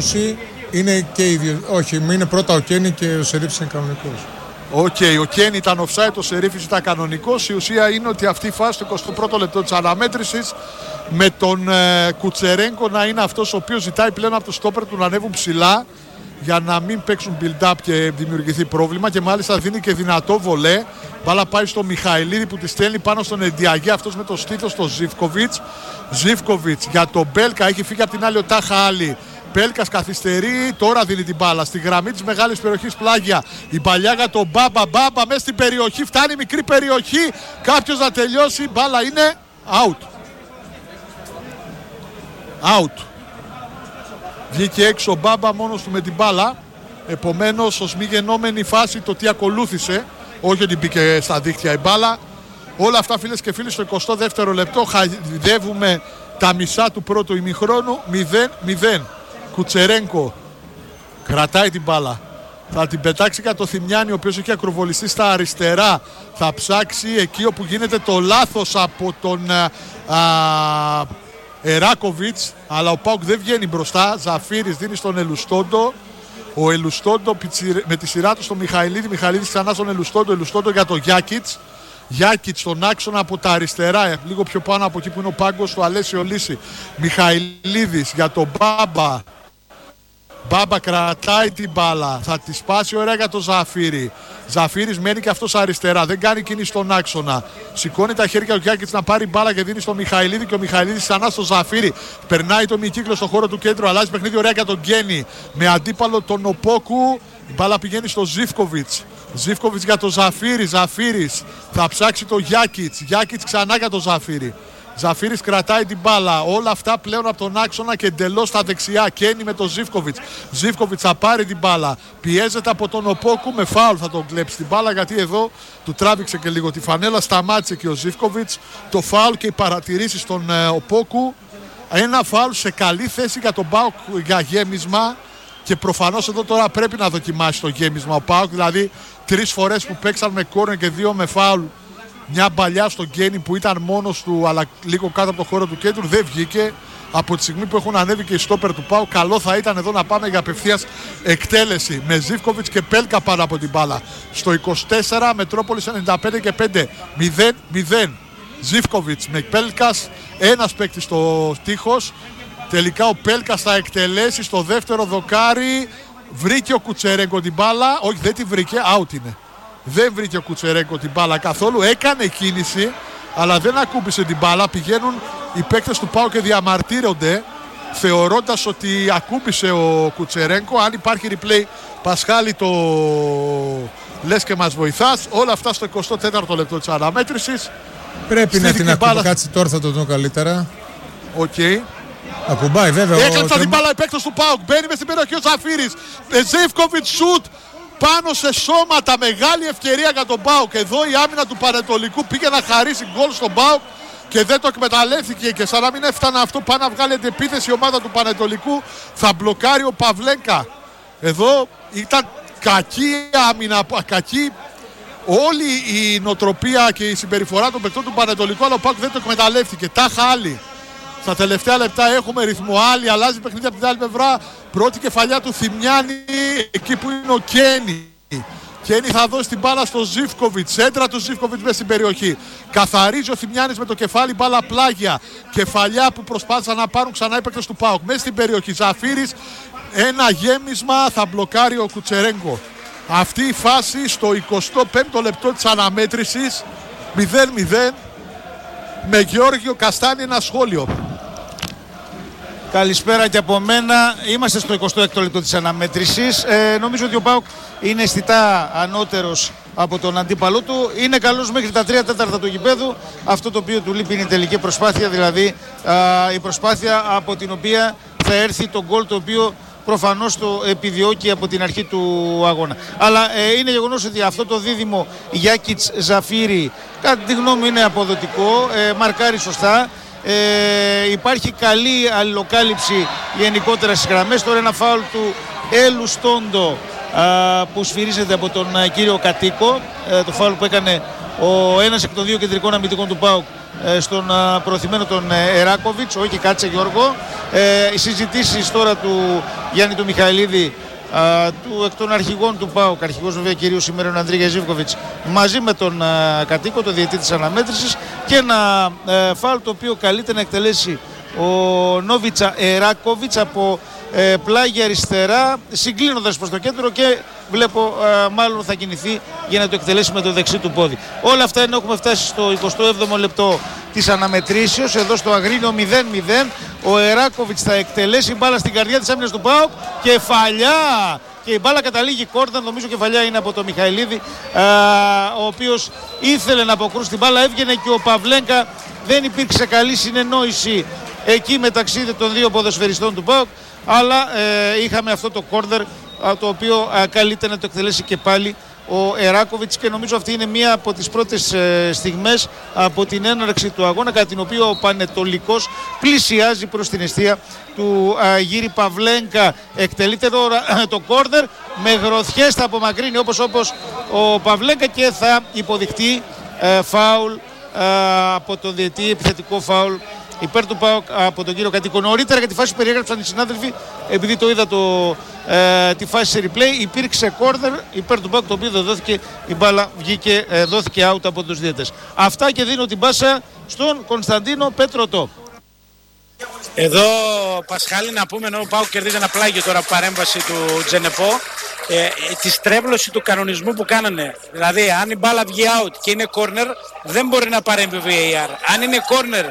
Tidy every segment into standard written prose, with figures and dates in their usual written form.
είναι και οι δύο. Όχι, είναι πρώτα ο Κένι και ο Σερίφης είναι κανονικός. Ο Κένι ήταν offside, ο Σερίφης ήταν κανονικός. Η ουσία είναι ότι αυτή η φάση το 21ο λεπτό της αναμέτρησης με τον Κουτσερένκο να είναι αυτός ο οποίος ζητάει πλέον από το στόπερ του να ανέβουν ψηλά για να μην παίξουν build-up και δημιουργηθεί πρόβλημα, και μάλιστα δίνει και δυνατό βολέ. Μπάλα πάει στο Μιχαηλίδη που τη στέλνει πάνω στον Εντιαγέ, αυτός με το στήθος στο Ζίβκοβιτς για τον Μπέλκα, έχει φύγει από την άλλη ο Τάχα Άλλη. Μπέλκας καθυστερεί, τώρα δίνει την μπάλα στη γραμμή της μεγάλης περιοχής πλάγια. Η παλιά για τον Μπάμπα, μέσα στην περιοχή, φτάνει μικρή περιοχή, κάποιος να τελειώσει, μπάλα είναι out. Βγήκε έξω ο Μπάμπα μόνος του με την μπάλα. Επομένως, ως μη γεννόμενη φάση το τι ακολούθησε, όχι ότι μπήκε στα δίχτυα η μπάλα. Όλα αυτά, φίλες και φίλοι, στο 22ο λεπτό χαϊδεύουμε τα μισά του πρώτου ημιχρόνου. 0-0. Κουτσερένκο κρατάει την μπάλα, θα την πετάξει για το Θημιάνι, ο οποίος έχει ακροβολιστεί στα αριστερά. Θα ψάξει εκεί όπου γίνεται το λάθος από τον Εράκοβιτς, αλλά ο Πάουκ δεν βγαίνει μπροστά. Ζαφύρης δίνει στον Ελουστόντο. Ο Ελουστόντο με τη σειρά του στον Μιχαηλίδη. Μιχαηλίδης ξανά στον Ελουστόντο. Ελουστόντο για τον Γιάκιτς. Γιάκιτς στον άξονα από τα αριστερά, λίγο πιο πάνω από εκεί που είναι ο πάγκος του Αλέσιο Λύση. Μιχαηλίδης για τον Μπάμπα. Μπάμπα κρατάει την μπάλα, θα τη σπάσει ωραία για τον Ζαφύρη. Ζαφύρης μένει και αυτός αριστερά, δεν κάνει κίνηση στον άξονα. Σηκώνει τα χέρια ο Γιάκητς να πάρει μπάλα και δίνει στο Μιχαηλίδη, και ο Μιχαηλίδης ξανά στο Ζαφύρη. Περνάει το μυκύκλο στον χώρο του κέντρου, αλλάζει παιχνίδι ωραία για τον Γκένι. Με αντίπαλο τον Οπόκου, η μπάλα πηγαίνει στο Ζίβκοβιτς. Ζίβκοβιτς για τον Ζαφύρη, Ζαφύρης θα ψάξει το Γιάκητς. Γιάκητς ξανά για τον Ζαφύρη. Ζαφύρης κρατάει την μπάλα. Όλα αυτά πλέον από τον άξονα και εντελώς στα δεξιά. Κένει με τον Ζίβκοβιτς. Ζίβκοβιτς θα πάρει την μπάλα. Πιέζεται από τον Οπόκου, με φάουλ θα τον κλέψει την μπάλα, γιατί εδώ του τράβηξε και λίγο τη φανέλα. Σταμάτησε και ο Ζίβκοβιτς. Το φάουλ και οι παρατηρήσεις στον Οπόκου. Ένα φάουλ σε καλή θέση για τον Πάουκ για γέμισμα. Και προφανώς εδώ τώρα πρέπει να δοκιμάσει το γέμισμα ο Πάουκ. Δηλαδή 3 φορές που παίξαν με κόρνερ και 2 με φάουλ. Μια μπαλιά στον Γκένι που ήταν μόνος του, αλλά λίγο κάτω από το χώρο του κέντρου, δεν βγήκε. Από τη στιγμή που έχουν ανέβει και οι στόπερ του Πάου, καλό θα ήταν εδώ να πάμε για απευθείας εκτέλεση με Ζίβκοβιτς και Πέλκα πάνω από την μπάλα. Στο 24, Μετρόπολης 95 και 5, 0-0. Ζίβκοβιτς με Πέλκας, ένας παίκτης στο τείχος. Τελικά ο Πέλκας θα εκτελέσει στο δεύτερο δοκάρι. Βρήκε ο Κουτσερέγκο την μπάλα, όχι δεν τη βρήκε, out είναι. Δεν βρήκε ο Κουτσερέγκο την μπάλα καθόλου, έκανε κίνηση αλλά δεν ακούμπησε την μπάλα. Πηγαίνουν οι παίκτες του ΠΑΟ και διαμαρτύρονται θεωρώντας ότι ακούμπησε ο Κουτσερέγκο. Αν υπάρχει replay, Πασχάλη, το λες και μας βοηθάς. Όλα αυτά στο 24ο λεπτό της αναμέτρησης. Πρέπει να την ακούμπει, κάτσε τώρα θα το δω καλύτερα. Οκ. Ακουμπάει βέβαια. Έκλεψα την μπάλα οι παίκτες του ΠΑΟΚ. Μπαίνει μες στην περιοχή ο Ζαφύρης. Ζίβκοβιτς σουτ πάνω σε σώματα. Μεγάλη ευκαιρία για τον ΠΑΟΚ. Εδώ η άμυνα του Πανετολικού πήγε να χαρίσει γκολ στον ΠΑΟΚ και δεν το εκμεταλλεύτηκε. Και σαν να μην έφτανε αυτό, πάνω να βγάλει αντεπίθεση η ομάδα του Πανετολικού. Θα μπλοκάρει ο Παυλέγκα. Εδώ ήταν κακή άμυνα, κακή όλη η νοοτροπία και η συμπεριφορά των παικτών του Πανετολικού, αλλά ο ΠΑΟΚ δεν το εκμεταλλεύτηκε. Τάχα άλλη. Στα τελευταία λεπτά έχουμε ρυθμό, άλλη, αλλάζει παιχνίδι από την άλλη πλευρά. Πρώτη κεφαλιά του Θημιάνη, εκεί που είναι ο Κένι. Κένι θα δώσει την μπάλα στο Ζίβκοβιτς, έντρα του Ζίβκοβιτς μέσα στην περιοχή. Καθαρίζει ο Θημιάνης με το κεφάλι, μπάλα πλάγια. Κεφαλιά που προσπάθησαν να πάρουν ξανά οι παίκτες του ΠΑΟΚ. Μέσα στην περιοχή Ζαφύρης, ένα γέμισμα, θα μπλοκάρει ο Κουτσερέγκο. Αυτή η φάση στο 25ο λεπτό της αναμέτρησης, 0-0. Με Γεώργιο Καστάνη ένα σχόλιο. Καλησπέρα και από μένα. Είμαστε στο 26ο λεπτό της αναμέτρησης. Νομίζω ότι ο ΠΑΟΚ είναι αισθητά ανώτερος από τον αντίπαλό του. Είναι καλός μέχρι τα 3/4 του γηπέδου. Αυτό το οποίο του λείπει είναι η τελική προσπάθεια, δηλαδή η προσπάθεια από την οποία θα έρθει το γκολ το οποίο προφανώς το επιδιώκει από την αρχή του αγώνα. Αλλά είναι γεγονός ότι αυτό το δίδυμο Γιάκητς Ζαφύρη κατά τη γνώμη μου είναι αποδοτικό, μαρκάρει σωστά. Υπάρχει καλή αλληλοκάλυψη γενικότερα στις γραμμές. Τώρα ένα φάουλ του Ελουστόντο που σφυρίζεται από τον κύριο Κατοίκο, το φάουλ που έκανε ο ένας εκ των δύο κεντρικών αμυντικών του ΠΑΟΚ στον προωθημένο τον Εράκοβιτς. Όχι, κάτσε Γιώργο. Οι συζητήσεις τώρα του Γιάννη του Μιχαηλίδη, εκ των αρχηγών του ΠΑΟΚ, αρχηγός βέβαια κυρίως σήμερα ο Ανδρίγια Ζίβκοβιτς, μαζί με τον κατοίκο, το διαιτητή της αναμέτρησης, και ένα φάουλ το οποίο καλείται να εκτελέσει ο Νόβιτσα Εράκοβιτς από πλάγια αριστερά, συγκλίνοντας προς το κέντρο, και βλέπω μάλλον θα κινηθεί για να το εκτελέσει με το δεξί του πόδι. Όλα αυτά ενώ έχουμε φτάσει στο 27ο λεπτό της αναμετρήσεως, εδώ στο Αγρίνιο 0-0. Ο Εράκοβιτς θα εκτελέσει μπάλα στην καρδιά της άμυνας του ΠΑΟΚ, κεφαλιά, και η μπάλα καταλήγει κόρτα. Νομίζω κεφαλιά είναι από το Μιχαηλίδη, ο οποίος ήθελε να αποκρούσει την μπάλα, έβγαινε και ο Παυλένκα. Δεν υπήρξε καλή συνεννόηση εκεί μεταξύ των δύο ποδοσφαιριστών του ΠΑΟΚ, αλλά είχαμε αυτό το κόρνερ, το οποίο καλείται να το εκτελέσει και πάλι ο Εράκοβιτς, και νομίζω αυτή είναι μία από τις πρώτες στιγμές από την έναρξη του αγώνα κατά την οποία ο Πανετολικός πλησιάζει προς την εστία του Γύρι Παυλένκα. Εκτελείται τώρα το κόρνερ, με γροθιές θα απομακρύνει όπως ο Παυλένκα, και θα υποδειχτεί φάουλ από τον διαιτή, επιθετικό φάουλ υπέρ του ΠΑΟΚ από τον κύριο Κατοίκο. Νωρίτερα για τη φάση που περιέγραψαν οι συνάδελφοι, επειδή το είδα τη φάση σε replay, υπήρξε κόρνερ υπέρ του ΠΑΟΚ, το οποίο δεν δόθηκε, η μπάλα βγήκε, δόθηκε out από τους διαιτητές. Αυτά, και δίνω την πάσα στον Κωνσταντίνο Πέτρωτο. Εδώ, Πασχάλη, να πούμε, ενώ ο ΠΑΟΚ κερδίζει ένα πλάγιο τώρα από παρέμβαση του Τζενεπό, τη στρέβλωση του κανονισμού που κάνανε. Δηλαδή, αν η μπάλα βγει out και είναι corner, δεν μπορεί να παρέμβει ο VAR. Αν είναι corner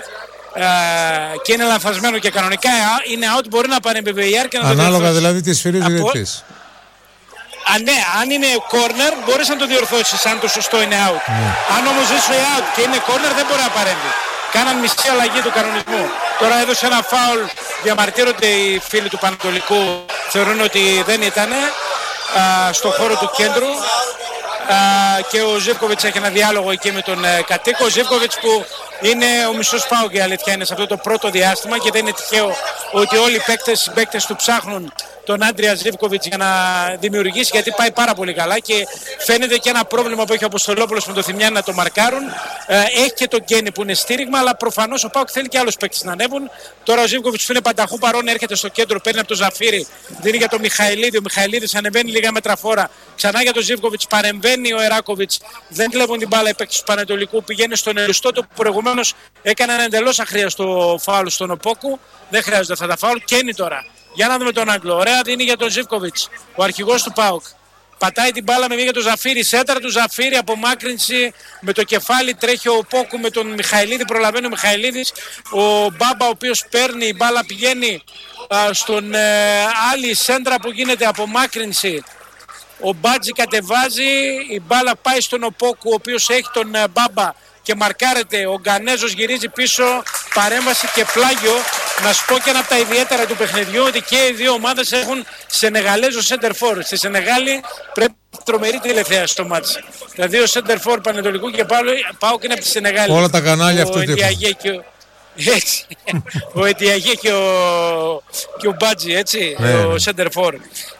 και είναι λανθασμένο και κανονικά είναι out, μπορεί να παρέμβει VAR και να το ανάλογα διορθώσει. Δηλαδή τη σφυρίζει ο διαιτητής. Ναι, αν είναι corner μπορείς να το διορθώσεις αν το σωστό είναι out. Αν όμως είσαι out και είναι corner δεν μπορεί να παρέμβει. Κάναν μισή αλλαγή του κανονισμού. Τώρα έδωσε ένα φάουλ, διαμαρτύρονται οι φίλοι του Πανατολικού, θεωρούν ότι δεν ήταν στο χώρο του κέντρου, και ο Ζίβκοβιτς έχει ένα διάλογο εκεί με τον κατοίκο. Ο Ζίβκοβιτς που είναι ο μισός ΠΑΟΚ, η αλήθεια είναι, σε αυτό το πρώτο διάστημα, και δεν είναι τυχαίο ότι όλοι οι παίκτες του ψάχνουν τον Άντρια Ζίβκοβιτς για να δημιουργήσει, γιατί πάει πάρα πολύ καλά και φαίνεται και ένα πρόβλημα που έχει ο Αποστολόπουλος με το Θημιάνι να το μαρκάρουν. Έχει και τον Γκένι που είναι στήριγμα, αλλά προφανώς ο ΠΑΟΚ θέλει και άλλους παίκτες να ανέβουν. Τώρα ο Ζίβκοβιτς που είναι πανταχού παρόν, έρχεται στο κέντρο, παίρνει από τον Ζαφύρι, δίνει για τον Μιχαηλίδη. Ο Μιχαηλίδης ανεβαίνει λίγα μέτρα φόρα, ξανά για τον Ζίβκοβιτς, παρεμβαίνει ο Εράκοβιτς, δεν κλέβουν την μπάλα οι παίκτες του Πανετολικού, πηγαίνει στον Ελουστότο που προηγουμένως έκανε ένα εντελώς αχρίαστο φάουλ στον Οπόκου. Δεν χρειάζονται αυτά τα φάουλ. Κένει τώρα. Για να δούμε τον Άγγλο. Ωραία, δίνει για τον Ζίβκοβιτς, ο αρχηγός του ΠΑΟΚ. Πατάει την μπάλα με μία για τον Ζαφύρι. Σέντρα του Ζαφύρι, απομάκρυνση με το κεφάλι. Τρέχει ο Πόκου με τον Μιχαηλίδη. Προλαβαίνει ο Μιχαηλίδης. Ο Μπάμπα, ο οποίος παίρνει η μπάλα, πηγαίνει στον άλλη σέντρα που γίνεται απομάκρυνση. Ο Μπάτζη κατεβάζει. Η μπάλα πάει στον Οπόκου, ο οποίος έχει τον Μπάμπα και μαρκάρεται. Ο Γκανέζος γυρίζει πίσω. Παρέμβαση και πλάγιο. Να σου πω και ένα από τα ιδιαίτερα του παιχνιδιού, ότι και οι δύο ομάδες έχουν Σενεγαλέζο center for. Στη Σενεγάλη πρέπει τρομερή τηλεθέα στο μάτς. Τα δύο center for Πανετολικού και ΠΑΟΚ είναι από τη Σενεγάλη. Όλα τα κανάλια αυτό δείχνουν. Έτσι. Ο Ετιαγέ και ο Μπάτζη, έτσι, ο center for.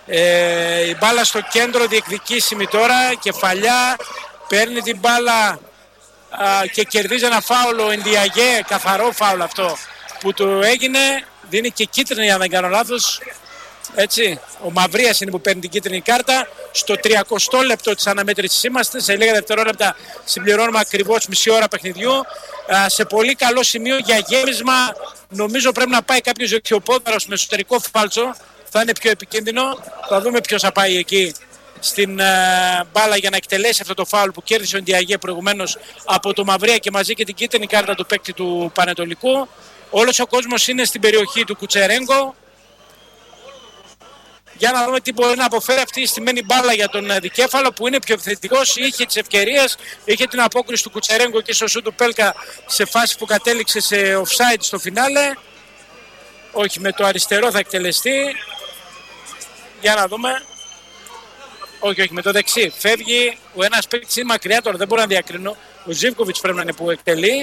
Η μπάλα στο κέντρο, διεκδικήσιμη τώρα, κεφαλιά, παίρνει την μπάλα και κερδίζει ένα φάουλ ο Εντιαγέ, καθαρό φάουλ αυτό που του έγινε, δίνει και κίτρινη αν δεν κάνω λάθος, έτσι. Ο Μαυρίας είναι που παίρνει την κίτρινη κάρτα. Στο 30 λεπτό της αναμέτρησης είμαστε, σε λίγα δευτερόλεπτα συμπληρώνουμε ακριβώς μισή ώρα παιχνιδιού. Σε πολύ καλό σημείο για γέμισμα, νομίζω πρέπει να πάει κάποιος δεξιοπόδαρος με εσωτερικό φάλτσο, θα είναι πιο επικίνδυνο, θα δούμε ποιος θα πάει εκεί στην μπάλα για να εκτελέσει αυτό το φάουλ που κέρδισε ο Ντιαγέ προηγουμένως από το Μαυρία και μαζί και την κίτρινη κάρτα του παίκτη του Πανετολικού. Όλος ο κόσμος είναι στην περιοχή του Κουτσερέγκο. Για να δούμε τι μπορεί να αποφέρει αυτή η στημένη μπάλα για τον δικέφαλο που είναι πιο επιθετικός. Είχε τις ευκαιρίες, είχε την απόκριση του Κουτσερέγκο και στο σου του Πέλκα σε φάση που κατέληξε σε offside στο φινάλε. Όχι, με το αριστερό θα εκτελεστεί. Για να δούμε. Όχι, με το δεξί. Φεύγει ο ένας παίκτης, είναι μακριά τώρα, δεν μπορώ να διακρίνω. Ο Ζίβκοβιτς πρέπει να είναι που εκτελεί.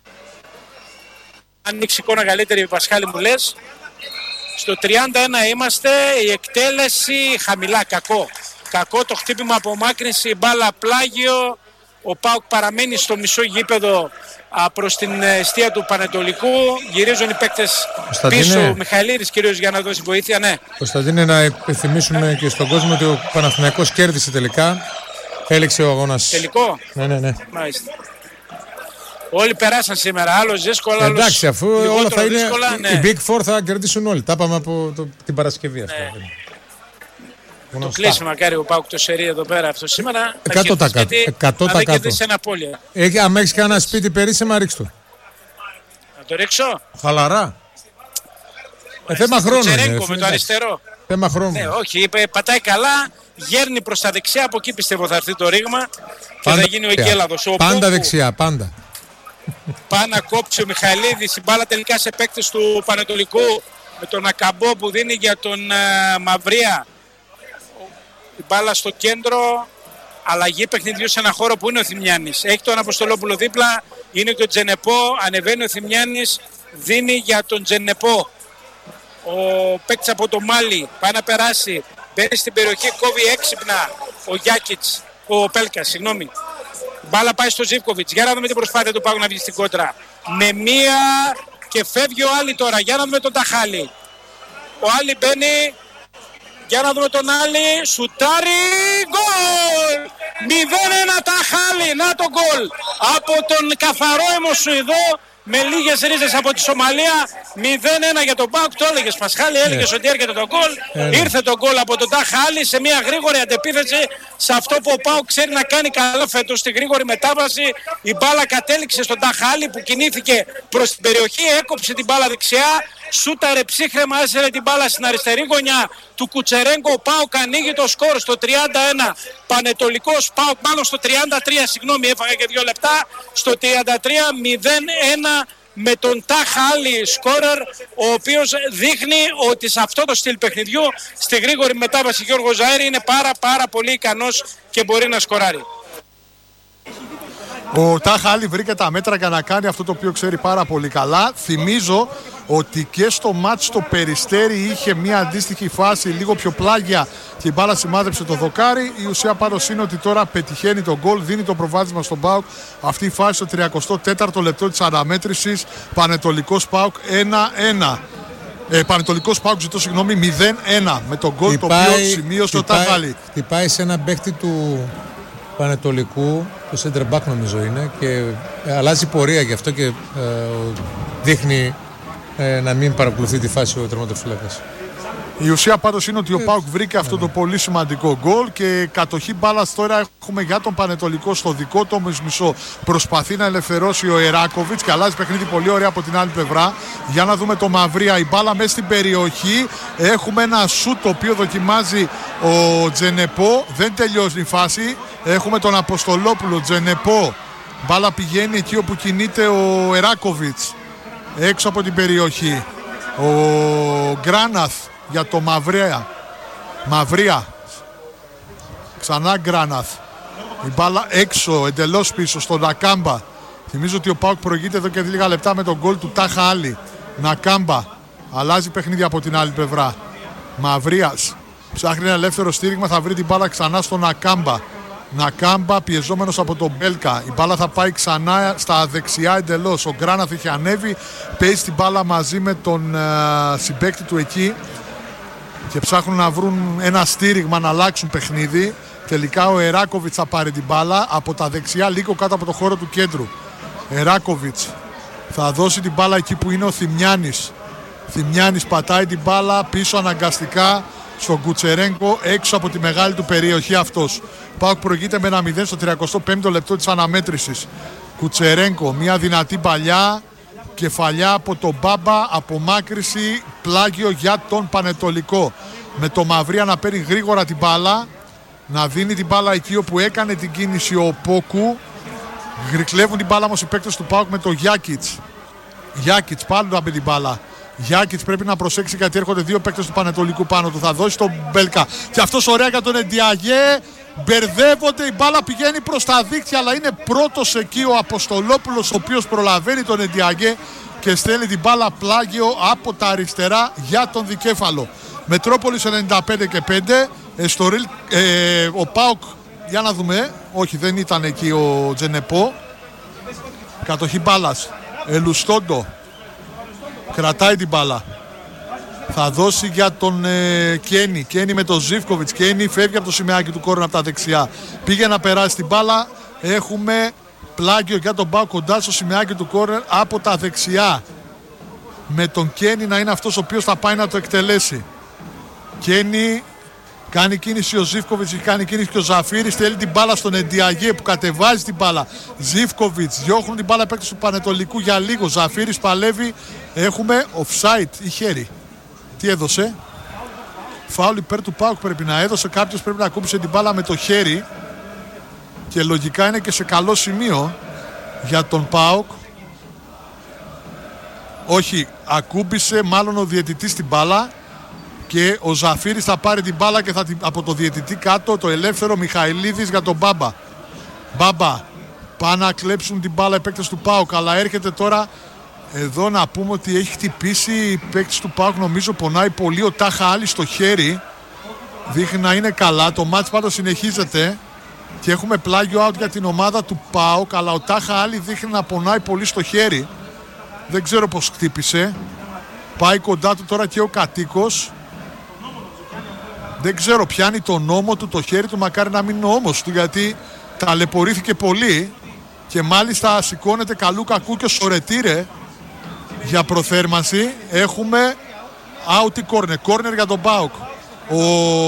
Αν ανοίξει εικόνα καλύτερη, Πασχάλη μου λες. Στο 31 είμαστε, η εκτέλεση χαμηλά, κακό. Κακό το χτύπημα, απομάκρυνση, μπάλα πλάγιο. Ο ΠΑΟΚ παραμένει στο μισό γήπεδο προς την εστία του Πανετολικού. Γυρίζουν οι παίκτες πίσω. Ο Μιχαηλίδης κυρίως για να δώσει βοήθεια. Ναι. Κωνσταντίνε, να υπενθυμίσουμε και στον κόσμο ότι ο Παναθηναϊκός κέρδισε τελικά. Έληξε ο αγώνας. Τελικό. Ναι. Μάλιστα. Όλοι περάσαν σήμερα. Άλλος δύσκολα, άλλος εντάξει, αφού όλα θα είναι. Δύσκολα, ναι. Οι Big Four θα κερδίσουν όλοι. Τα είπαμε από την Παρασκευή. Ναι. Το κλείσει μακάρι ο ΠΑΟΚ το σερί εδώ πέρα αυτό σήμερα. 100%. Θα κερδίσει ένα απώλεια. Αν έχεις κανένα σπίτι περίσσεμα, ρίξ' το. Να το ρίξω. Χαλαρά. Θέμα χρόνου. Τσερέγκο με το αριστερό. Θέμα χρόνου. Ναι, όχι, πατάει καλά. Γέρνει προς τα δεξιά. Από εκεί πιστεύω θα έρθει το ρήγμα. Και θα γίνει ο Εκέλαδος. Πάντα δεξιά, πάντα. Πάει να κόψει ο Μιχαηλίδης. Η μπάλα τελικά σε παίκτες του Πανετολικού. Με τον Ακαμπό που δίνει για τον Μαυρία. Η μπάλα στο κέντρο. Αλλαγή παιχνιδιού σε ένα χώρο που είναι ο Θημιάνης. Έχει τον Αποστολόπουλο δίπλα. Είναι και ο Τζενεπό. Ανεβαίνει ο Θημιάνης. Δίνει για τον Τζενεπό. Ο παίκτης από το Μάλι πάει να περάσει. Μπαίνει στην περιοχή. Κόβει έξυπνα ο Γιάκιτς. Ο Πέλκας, συγγνώμη. Μπάλα πάει στο Ζίβκοβιτς. Για να δούμε την προσπάθεια του Πάγου να βγει στην κόντρα. Με μία και φεύγει ο Άλλη τώρα. Για να δούμε τον Ταχάλη. Ο Άλλη μπαίνει. Για να δούμε τον Άλλη. Σουτάρι. Γκολ! 0-1 Ταχάλη. Να το γκολ. Από τον καθαρό αιμοσουηδό. Με λίγες ρίζες από τη Σομαλία. 0-1 για τον ΠΑΟΚ. Το έλεγες Πασχάλη. Έλεγες ότι έρχεται το γκολ. Ήρθε το γκολ από τον Ταχάλη σε μια γρήγορη αντεπίθεση. Σε αυτό που ο ΠΑΟΚ ξέρει να κάνει καλά φέτος. Στη γρήγορη μετάβαση. Η μπάλα κατέληξε στον Ταχάλη που κινήθηκε προς την περιοχή. Έκοψε την μπάλα δεξιά. Σούταρε ψύχρεμα, έσαιρε την μπάλα στην αριστερή γωνιά του Κουτσερέγκο. Ο ΠΑΟΚ ανοίγει το σκορ στο 31. Πανετολικός ΠΑΟΚ, μάλλον στο 33, συγγνώμη, έφαγα και 2 λεπτά. Στο 33, 0-1 με τον Ταχάλη σκόρερ, ο οποίος δείχνει ότι σε αυτό το στυλ παιχνιδιού, στη γρήγορη μετάβαση Γιώργο Ζαέρη, είναι πάρα πολύ ικανός και μπορεί να σκοράρει. Ο Ταχάλη βρήκε τα μέτρα για να κάνει αυτό το οποίο ξέρει πάρα πολύ καλά. Θυμίζω ότι και στο μάτς στο Περιστέρι είχε μια αντίστοιχη φάση, λίγο πιο πλάγια, και η μπάλα σημάδεψε το δοκάρι. Η ουσία πάντως είναι ότι τώρα πετυχαίνει τον γκολ, δίνει το προβάδισμα στον ΠΑΟΚ. Αυτή η φάση στο 34ο λεπτό της αναμέτρησης. Πανετολικός ΠΑΟΚ 1-1. Πανετολικός ΠΑΟΚ, ζητώ συγγνώμη, 0-1 με τον γκολ το οποίο σημείωσε ο Ταχάλη. Χτυπάει σε ένα παίκτη του Πανετολικού, το center back νομίζω είναι, και αλλάζει πορεία γι' αυτό και δείχνει να μην παρακολουθεί τη φάση ο τερματοφύλακας. Η ουσία πάντως είναι ότι ο ΠΑΟΚ βρήκε αυτό το πολύ σημαντικό γκολ και κατοχή μπάλας τώρα έχουμε για τον Πανετολικό στο δικό του μισό. Προσπαθεί να ελευθερώσει ο Εράκοβιτς και αλλάζει παιχνίδι πολύ ωραία από την άλλη πλευρά. Για να δούμε το Μαυρία, η μπάλα μέσα στην περιοχή. Έχουμε ένα σούτ το οποίο δοκιμάζει ο Τζενεπό. Δεν τελειώσει η φάση. Έχουμε τον Αποστολόπουλο, Τζενεπό. Μπάλα πηγαίνει εκεί όπου κινείται ο Εράκοβιτς. Έξω από την περιοχή. Ο Γκράναθ για το Μαυρία. Ξανά Γκράναθ. Η μπάλα έξω, εντελώς πίσω στον Νακάμπα. Θυμίζω ότι ο ΠΑΟΚ προηγείται εδώ και λίγα λεπτά με τον γκολ του Ταχάλη. Νακάμπα. Αλλάζει παιχνίδι από την άλλη πλευρά. Μαυρίας. Ψάχνει ένα ελεύθερο στήριγμα, θα βρει την μπάλα ξανά στον Νακάμπα. Νακάμπα πιεζόμενος από τον Μπέλκα. Η μπάλα θα πάει ξανά στα δεξιά εντελώς. Ο Γκράναθ είχε ανέβει. Παίζει την μπάλα μαζί με τον συμπαίκτη του εκεί. Και ψάχνουν να βρουν ένα στήριγμα να αλλάξουν παιχνίδι. Τελικά ο Εράκοβιτς θα πάρει την μπάλα από τα δεξιά, λίγο κάτω από το χώρο του κέντρου. Εράκοβιτς θα δώσει την μπάλα εκεί που είναι ο Θημιάνης. Θημιάνης πατάει την μπάλα πίσω αναγκαστικά στον Κουτσερέγκο, έξω από τη μεγάλη του περιοχή αυτός. ΠΑΟΚ προηγείται με 1-0 στο 35ο λεπτό της αναμέτρησης. Κουτσερέγκο, μια δυνατή παλιά. Κεφαλιά από τον Μπάμπα, απομάκρυση, πλάγιο για τον Πανετολικό. Με το Μαυρία να παίρνει γρήγορα την μπάλα, να δίνει την μπάλα εκεί όπου έκανε την κίνηση ο Πόκου. Γρυκλεύουν την μπάλα όμως οι παίκτες του ΠΑΟΚ με το Γιάκιτς. Γιάκιτς πάλι να μπει την μπάλα. Γιάκιτς πρέπει να προσέξει γιατί έρχονται δύο παίκτες του Πανετολικού πάνω του. Θα δώσει τον Μπέλκα. Και αυτός ωραία για τον Εντιαγέ. Μπερδεύονται, η μπάλα πηγαίνει προς τα δίκτυα, αλλά είναι πρώτος εκεί ο Αποστολόπουλος, ο οποίος προλαβαίνει τον Εντιαγέ και στέλνει την μπάλα πλάγιο από τα αριστερά για τον δικέφαλο. Μετρόπολης 95 και 5. Ο ΠΑΟΚ, για να δούμε, όχι δεν ήταν εκεί ο Τζενεπό. Κατοχή μπάλας. Ελουστόντο. Κρατάει την μπάλα. Θα δώσει για τον Κένι. Κένι με τον Ζίβκοβιτς. Κένι φεύγει από το σημαίακι του κόρνερ από τα δεξιά. Πήγε να περάσει την μπάλα. Έχουμε πλάγιο για τον ΠΑΟΚ κοντά στο σημαίακι του κόρνερ από τα δεξιά. Με τον Κένι να είναι αυτός ο οποίος θα πάει να το εκτελέσει. Κένι κάνει κίνηση ο Ζίβκοβιτς, κάνει κίνηση και ο Ζαφύρης. Θέλει την μπάλα στον Εντιαγέ που κατεβάζει την μπάλα. Ζίβκοβιτς, διώχνουν την μπάλα παίκτες του Πανετολικού για λίγο. Ζαφύρης παλεύει. Έχουμε offside ή χέρι. Τι έδωσε? Φάουλ υπέρ του ΠΑΟΚ πρέπει να έδωσε. Κάποιος πρέπει να κούμπησε την μπάλα με το χέρι. Και λογικά είναι και σε καλό σημείο για τον ΠΑΟΚ. Όχι, ακούμπησε μάλλον ο διαιτητής την μπάλα. Και ο Ζαφύρης θα πάρει την μπάλα και θα από το διαιτητή κάτω το ελεύθερο Μιχαηλίδης για τον Μπάμπα. Μπάμπα, πάνε να κλέψουν την μπάλα οι παίκτες του ΠΑΟΚ. Αλλά έρχεται τώρα εδώ να πούμε ότι έχει χτυπήσει οι παίκτες του ΠΑΟΚ. Νομίζω πονάει πολύ ο Τάχα Άλλη στο χέρι. Δείχνει να είναι καλά. Το μάτς πάντως συνεχίζεται. Και έχουμε πλάγιο out για την ομάδα του ΠΑΟΚ. Αλλά ο Τάχα Άλλη δείχνει να πονάει πολύ στο χέρι. Δεν ξέρω πως χτύπησε. Πάει κοντά του τώρα και ο κατοίκος. Δεν ξέρω, πιάνει τον νόμο του το χέρι του, μακάρι να μην είναι ο ώμος του, γιατί ταλαιπωρήθηκε πολύ και μάλιστα σηκώνεται καλού κακού και σωρετήρε για προθέρμανση. Έχουμε out η corner για τον ΠΑΟΚ. Ο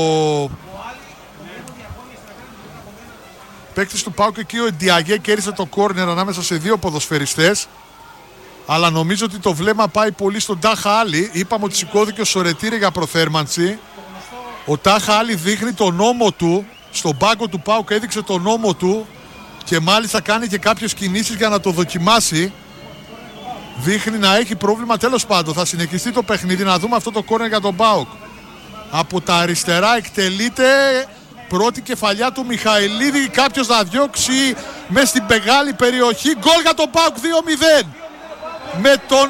παίκτης του ΠΑΟΚ εκεί, ο Εντιαγέ, κέρδισε το corner ανάμεσα σε δύο ποδοσφαιριστές. Αλλά νομίζω ότι το βλέμμα πάει πολύ στον Τάχα Άλλη. Είπαμε ότι σηκώθηκε ο σωρετήρε για προθέρμανση. Ο Τάχα Άλλη δείχνει τον νόμο του. Στον πάγκο του ΠΑΟΚ έδειξε τον νόμο του. Και μάλιστα κάνει και κάποιες κινήσεις για να το δοκιμάσει. Δείχνει να έχει πρόβλημα. Τέλος πάντων θα συνεχιστεί το παιχνίδι. Να δούμε αυτό το κόρνερ για τον ΠΑΟΚ. Από τα αριστερά εκτελείται. Πρώτη κεφαλιά του Μιχαηλίδη. Κάποιος να διώξει μέσα στην μεγάλη περιοχή. Γκολ για τον ΠΑΟΚ 2-0. Με τον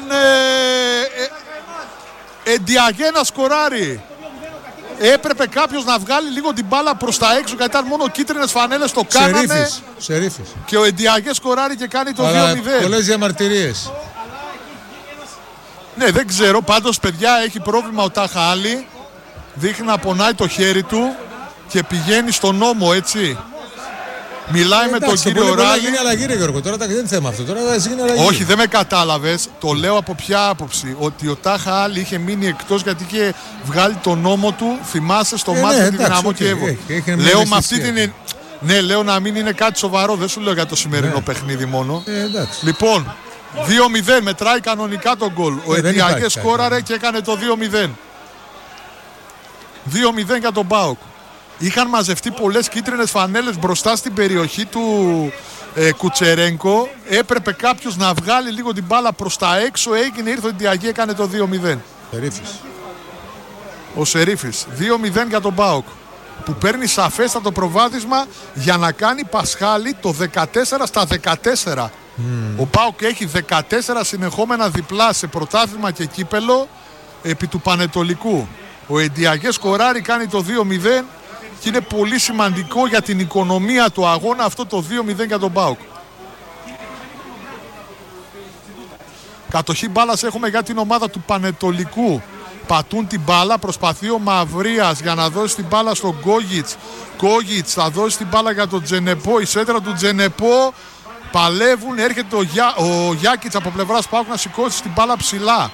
Εντιαγέ να σκοράρει. Έπρεπε κάποιος να βγάλει λίγο την μπάλα προς τα έξω, γιατί ήταν μόνο κίτρινες φανέλες, το κάνανε. Σερίφης. Και ο Εντιαγέ σκοράρει και κάνει το 2-0. Πολλές διαμαρτυρίες. Ναι, δεν ξέρω. Πάντως, παιδιά, έχει πρόβλημα ο Τάχα Άλλη. Δείχνει να πονάει το χέρι του και πηγαίνει στον νόμο, έτσι. Μιλάει με τον κύριο Ράλη. Μπορεί να γίνει αλλαγή, ρε Γιώργο. Τώρα δεν είναι θέμα αυτό. Τώρα θα γίνει αλλαγή. Όχι, δεν με κατάλαβες. Το λέω από ποια άποψη. Ότι ο Τάχα Άλλη είχε μείνει εκτός γιατί είχε βγάλει τον νόμο του. Θυμάσαι στο μάτι με τη Δυναμό και Εύω. Λέω με αυτή την. Ναι, λέω να μην είναι κάτι σοβαρό. Δεν σου λέω για το σημερινό παιχνίδι μόνο. Λοιπόν, 2-0. Μετράει κανονικά τον γκολ. Ο Εντιαγέ σκόραρε και έκανε το 2-0. 2-0 για τον ΠΑΟΚ. Είχαν μαζευτεί πολλές κίτρινες φανέλες μπροστά στην περιοχή του Κουτσερένκο. Έπρεπε κάποιος να βγάλει λίγο την μπάλα προς τα έξω. Έγινε, ήρθε ο Εντιαγέ, έκανε το 2-0. Σερίφης. Ο Σερίφης. 2-0 για τον ΠΑΟΚ, που παίρνει σαφέστατο προβάδισμα για να κάνει Πασχάλη το 14 στα 14. Ο ΠΑΟΚ έχει 14 συνεχόμενα διπλά σε πρωτάθλημα και κύπελο επί του Πανετολικού. Ο Εντιαγέ σκοράρει, κάνει το 2-0 και είναι πολύ σημαντικό για την οικονομία του αγώνα αυτό το 2-0 για τον ΠΑΟΚ. Κατοχή μπάλας έχουμε για την ομάδα του Πανετολικού. Πατούν την μπάλα, προσπαθεί ο Μαυρίας για να δώσει την μπάλα στον Γκόγιτς. Γκόγιτς θα δώσει την μπάλα για τον Τζενεπό, η σέντρα του Τζενεπό. Παλεύουν, έρχεται ο Γιάκιτς από πλευράς ΠΑΟΚ να σηκώσει την μπάλα ψηλά.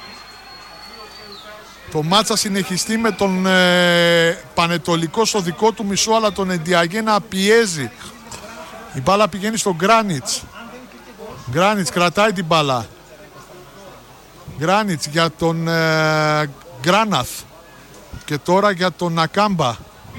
Το μάτσα συνεχιστεί με τον Πανετολικό στο δικό του μισό, αλλά τον Εντιαγέ να πιέζει. Η μπάλα πηγαίνει στον Γκράνιτς. Γκράνιτς κρατάει την μπάλα. Γκράνιτς για τον Γκράναθ. Και τώρα για τον Νακάμπα.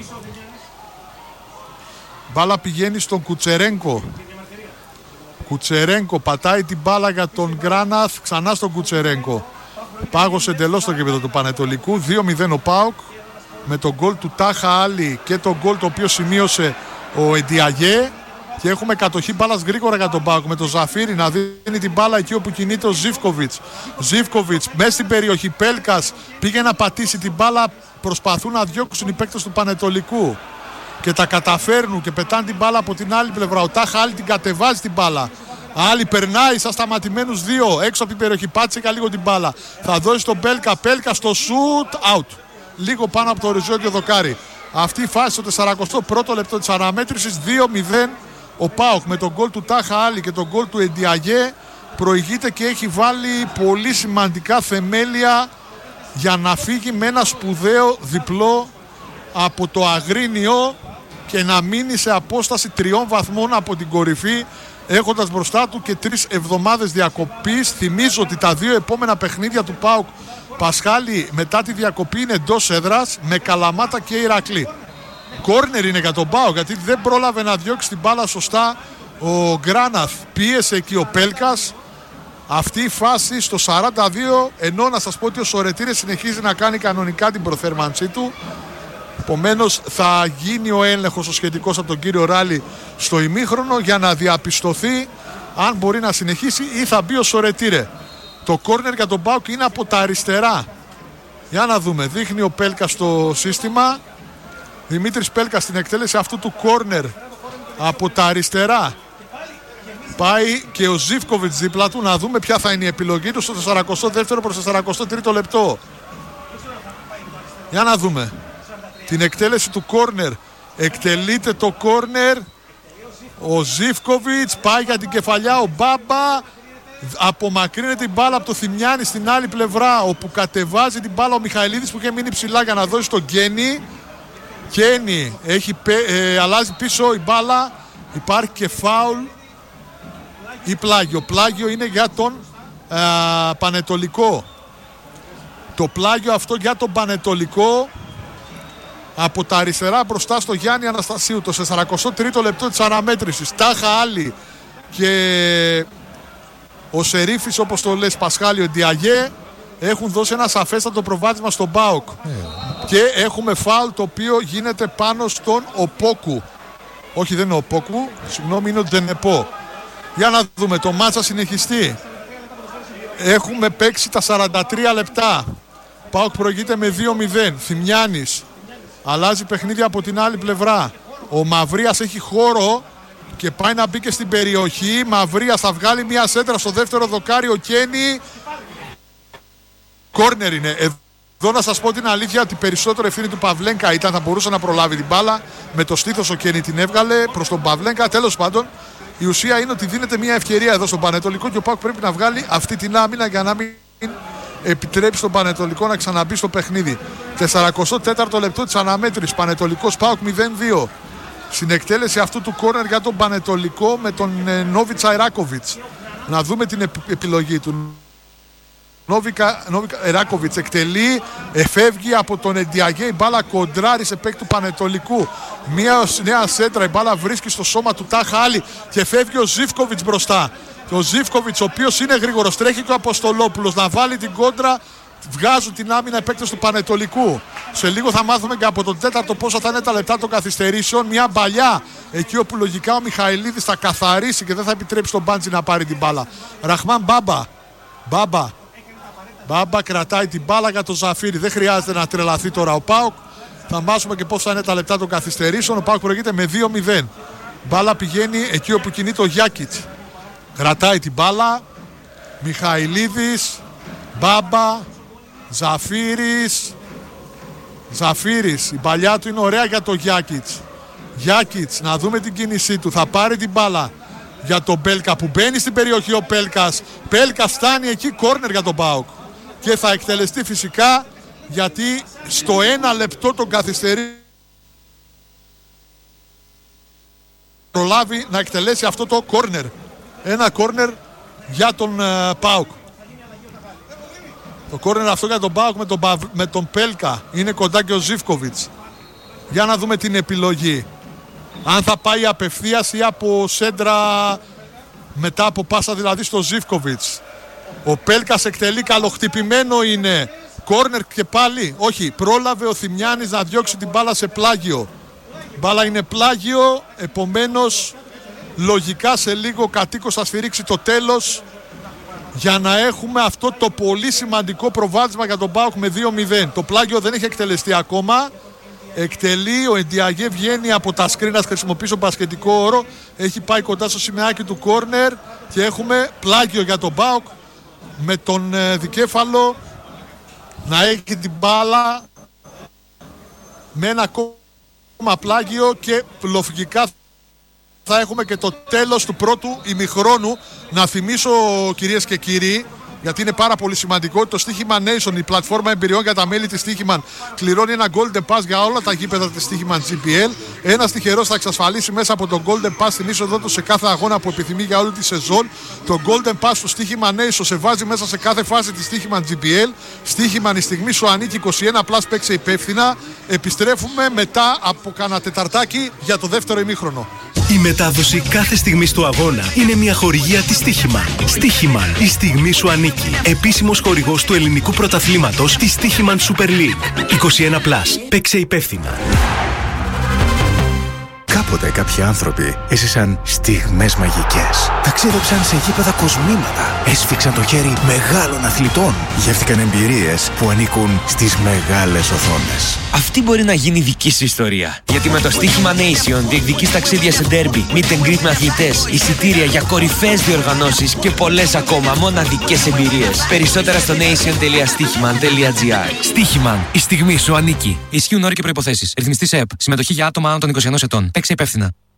Μπάλα πηγαίνει στον Κουτσερένκο. Κουτσερένκο πατάει την μπάλα για τον Γκράναθ. Ξανά στον Κουτσερένκο. Πάγωσε εντελώς το γήπεδο του Πανετολικού. 2-0 ο ΠΑΟΚ με τον γκολ του Τάχα Άλλη και τον γκολ το οποίο σημείωσε ο Εντιαγέ. Και έχουμε κατοχή μπάλας γρήγορα για τον ΠΑΟΚ με τον Ζαφύρη να δίνει την μπάλα εκεί όπου κινείται ο Ζίβκοβιτς. Ζίβκοβιτς μέσα στην περιοχή. Πέλκας πήγε να πατήσει την μπάλα. Προσπαθούν να διώξουν οι παίκτες του Πανετολικού και τα καταφέρνουν και πετάνε την μπάλα από την άλλη πλευρά. Ο Τάχα Άλλη την κατεβάζει την μπάλα. Άλλη περνάει στα σταματημένους 2. Έξω από την περιοχή. Πάτησε λίγο την μπάλα. Θα δώσει στον Πέλκα. Πέλκα στο shoot. Out. Λίγο πάνω από το οριζόντιο δοκάρι. Αυτή η φάση στο 41ο λεπτό της αναμέτρησης. 2-0. Ο ΠΑΟΚ με τον γκολ του Τάχα Άλλη και τον γκολ του Εντιαγέ προηγείται και έχει βάλει πολύ σημαντικά θεμέλια για να φύγει με ένα σπουδαίο διπλό από το Αγρίνιο και να μείνει σε απόσταση 3 βαθμών από την κορυφή, έχοντας μπροστά του και 3 εβδομάδες διακοπής. Θυμίζω ότι τα 2 επόμενα παιχνίδια του ΠΑΟΚ, Πασχάλη, μετά τη διακοπή είναι εντός έδρας με Καλαμάτα και Ηρακλή. Κόρνερ είναι για τον ΠΑΟΚ, γιατί δεν πρόλαβε να διώξει την μπάλα σωστά ο Γκράναθ. Πίεσε εκεί ο Πέλκας. Αυτή η φάση στο 42, ενώ να σας πω ότι ο Σορετήρες συνεχίζει να κάνει κανονικά την προθέρμανσή του. Επομένως θα γίνει ο έλεγχος ο σχετικός από τον κύριο Ράλη στο ημίχρονο για να διαπιστωθεί αν μπορεί να συνεχίσει ή θα μπει ο Σορετήρε. Το κόρνερ για τον ΠΑΟΚ είναι από τα αριστερά. Για να δούμε, δείχνει ο Πέλκας στο σύστημα. Δημήτρης Πέλκας στην εκτέλεση αυτού του κόρνερ από τα αριστερά. Πάει και ο Ζίβκοβιτς δίπλα του, να δούμε ποια θα είναι η επιλογή του στο 42ο προς το 43ο λεπτό. Για να δούμε την εκτέλεση του κόρνερ. Εκτελείται το κόρνερ. Ο Ζίβκοβιτς πάει για την κεφαλιά. Ο Μπάμπα απομακρύνεται την μπάλα από το Θημιάνι στην άλλη πλευρά, όπου κατεβάζει την μπάλα ο Μιχαηλίδης που είχε μείνει ψηλά για να δώσει τον Γκένι. Γκένι αλλάζει πίσω η μπάλα. Υπάρχει και φάουλ ή πλάγιο. Πλάγιο είναι για τον Πανετολικό. Το πλάγιο αυτό για τον Πανετολικό από τα αριστερά μπροστά στο Γιάννη Αναστασίου. Το 43ο λεπτό της αναμέτρησης. Τάχα Άλλη και ο Σερίφης, όπως το λες Πασχάλη, ο Ντιαγέ, έχουν δώσει ένα σαφέστατο προβάδισμα στον ΠΑΟΚ. Και έχουμε φάουλ το οποίο γίνεται πάνω στον Οπόκου. Όχι, δεν είναι ο Οπόκου, συγγνώμη, είναι ο Ντενεπό. Για να δούμε, το μάτσα συνεχιστεί. Έχουμε παίξει τα 43 λεπτά. ΠΑΟΚ προηγείται με 2-0. Θημιάνης αλλάζει παιχνίδι από την άλλη πλευρά. Ο Μαυρίας έχει χώρο και πάει να μπει και στην περιοχή. Μαυρίας θα βγάλει μια σέντρα στο δεύτερο δοκάρι. Ο Κένι. Κόρνερ είναι. Εδώ να σας πω την αλήθεια ότι περισσότερο ευθύνη του Παυλένκα ήταν, θα μπορούσε να προλάβει την μπάλα. Με το στήθος ο Κένι την έβγαλε προς τον Παυλένκα. Τέλος πάντων, η ουσία είναι ότι δίνεται μια ευκαιρία εδώ στον Πανετολικό και ο ΠΑΟΚ πρέπει να βγάλει αυτή την άμυνα για να μην επιτρέψει στον Πανετολικό να ξαναμπεί στο παιχνίδι. 44ο λεπτό της αναμέτρησης. Πανετολικός ΠΑΟΚ 0-2. Στην εκτέλεση αυτού του κόρνερ για τον Πανετολικό με τον Νόβιτσα Εράκοβιτς. Να δούμε την επιλογή του. Νόβικα Εράκοβιτς εκτελεί, εφεύγει από τον Εντιαγέ, η μπάλα κοντράρει σε παίκτη του Πανετολικού. Μια νέα σέντρα, η μπάλα βρίσκει στο σώμα του Τάχα Άλλη και φεύγει ο Ζίβκοβιτς μπροστά. Ο Ζίβκοβιτς, ο οποίος είναι γρήγορος, τρέχει και ο Αποστολόπουλος να βάλει την κόντρα. Βγάζουν την άμυνα οι παίκτες του Πανετολικού. Σε λίγο θα μάθουμε και από τον τέταρτο πόσα θα είναι τα λεπτά των καθυστερήσεων. Μια μπαλιά εκεί όπου λογικά ο Μιχαηλίδης θα καθαρίσει και δεν θα επιτρέψει τον Μπάντζη να πάρει την μπάλα. Ραχμάν Μπάμπα κρατάει την μπάλα για τον Ζαφύρι. Δεν χρειάζεται να τρελαθεί τώρα ο ΠΑΟΚ. Θα μάθουμε και πώς θα είναι τα λεπτά των καθυστερήσεων. Ο ΠΑΟΚ προηγείται με 2-0. Μπάλα πηγαίνει εκεί όπου κινείται ο Γιάκιτς. Κρατάει την μπάλα. Μιχαηλίδης, Μπάμπα, Ζαφύρης. Η παλιά του είναι ωραία για τον Γιάκιτς. Γιάκιτς, να δούμε την κίνησή του. Θα πάρει την μπάλα για τον Πέλκα που μπαίνει στην περιοχή ο Πέλκας. Πέλκας φτάνει εκεί, κόρνερ για τον ΠΑΟΚ. Και θα εκτελεστεί φυσικά γιατί στο 1 λεπτό τον καθυστερεί προλάβει να εκτελέσει αυτό το κόρνερ. Ένα κόρνερ για τον ΠΑΟΚ. Το κόρνερ αυτό για τον ΠΑΟΚ με τον Πέλκα. Είναι κοντά και ο Ζίβκοβιτς. Για να δούμε την επιλογή. Αν θα πάει απευθείας ή από σέντρα μετά από πάσα δηλαδή στο Ζίβκοβιτς. Ο Πέλκας εκτελεί, καλοχτυπημένο είναι. Κόρνερ και πάλι. Όχι, πρόλαβε ο Θημιάνης να διώξει την μπάλα σε πλάγιο. Μπάλα είναι πλάγιο, επομένως λογικά σε λίγο κατοίκος θα σφυρίξει το τέλος για να έχουμε αυτό το πολύ σημαντικό προβάδισμα για τον ΠΑΟΚ με 2-0. Το πλάγιο δεν έχει εκτελεστεί ακόμα. Εκτελεί, ο Εντιαγέ βγαίνει από τα σκρίνας, χρησιμοποιεί τον μπασκετικό όρο. Έχει πάει κοντά στο σημαίακι του κόρνερ. και έχουμε πλάγιο για τον ΠΑΟΚ με τον δικέφαλο να έχει την μπάλα με ένα ακόμα πλάγιο και λογικά θα έχουμε και το τέλος του πρώτου ημιχρόνου. Να θυμίσω, κυρίες και κύριοι, γιατί είναι πάρα πολύ σημαντικό, το Στοίχημα Nation, η πλατφόρμα εμπειριών για τα μέλη της Στοίχημαν, κληρώνει ένα Golden Pass για όλα τα γήπεδα της Στοίχημαν GPL. Ένας τυχερός θα εξασφαλίσει μέσα από τον Golden Pass την είσοδό του σε κάθε αγώνα που επιθυμεί για όλη τη σεζόν. Το Golden Pass του Στοίχημα Nation σε βάζει μέσα σε κάθε φάση της Στοίχημαν GPL. Στοίχημαν, η στιγμή σου ανήκει 21+, παίξε υπεύθυνα. Επιστρέφουμε μετά από κάνα τεταρτάκι για το δεύτερο ημίχρονο. Η μετάδοση κάθε στιγμής του αγώνα είναι μια χορηγία της Στοίχημαν. Στοίχημαν, η στιγμή σου ανήκει. Επίσημος χορηγός του ελληνικού πρωταθλήματος της Στοίχημαν Super League. 21+, παίξε υπεύθυνα. Κάποτε κάποιοι άνθρωποι έζησαν στιγμές μαγικές. Ταξίδεψαν σε γήπεδα κοσμήματα. Έσφιξαν το χέρι μεγάλων αθλητών. Γεύτηκαν εμπειρίες που ανήκουν στις μεγάλες οθόνες. Αυτή μπορεί να γίνει δική σου ιστορία. Γιατί με το Στοίχημα Nation διεκδικείς ταξίδια σε ντέρμπι, meet and greet με αθλητές, εισιτήρια για κορυφαίες διοργανώσεις και πολλές ακόμα μοναδικές εμπειρίες. Περισσότερα στο nation.stichiman.gr. Στοίχημαν, η στιγμή σου ανήκει. Ισχύουν όροι και προϋποθέσεις. Ρυθμιστής ΕΕΠ. Συμμετοχή για άτομα άνω των 21 ετών. Παίξε υπεύθυνα.